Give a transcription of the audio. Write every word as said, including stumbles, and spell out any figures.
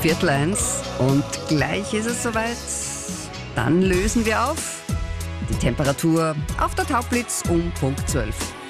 Viertel eins und gleich ist es soweit. Dann lösen wir auf. Die Temperatur auf der Taublitz um Punkt zwölf.